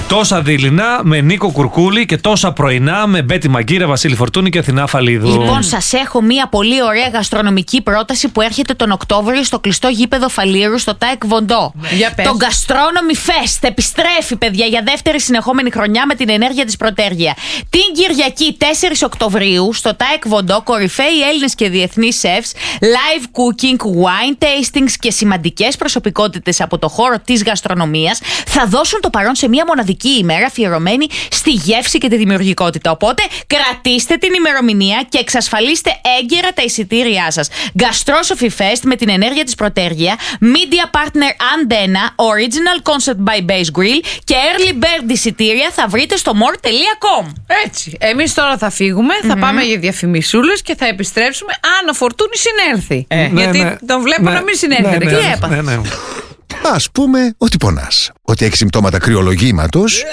Τόσα δειλινά με Νίκο Κουρκούλη και τόσα πρωινά με Μπέτη Μαγκύρα, Βασίλη Φορτούνη και Αθηνά Φαλίδου. Λοιπόν, σας έχω μία πολύ ωραία γαστρονομική πρόταση που έρχεται τον Οκτώβριο στο κλειστό γήπεδο Φαλήρου στο ΤΑΕΚ Βοντό. Το Gastronomy Fest επιστρέφει, παιδιά, για δεύτερη συνεχόμενη χρονιά με την ενέργεια της Πρωτέργεια. Την Κυριακή 4 Οκτωβρίου στο ΤΑΕΚ Βοντό, κορυφαίοι Έλληνες και διεθνείς σεφs, live cooking, wine tastings και σημαντικές προσωπικότητες από το χώρο της γαστρονομίας θα δώσουν το παρόν σε μία μοναδική ημέρα αφιερωμένη στη γεύση και τη δημιουργικότητα. Οπότε κρατήστε την ημερομηνία και εξασφαλίστε έγκαιρα τα εισιτήριά σας. Gastrophy Fest με την ενέργεια της Πρωτέργεια, Media Partner Antenna, Original Concept by Base Grill και Early Bird εισιτήρια θα βρείτε στο more.com. Έτσι. Εμείς τώρα θα φύγουμε, θα πάμε για διαφημισούλες και θα επιστρέψουμε αν ο Φορτούνης συνέλθει. Γιατί τον βλέπω να μην συνέλθει. Τι έπαθες? Ας πούμε ότι πονάς, ότι έχεις συμπτώματα κρυολογήματος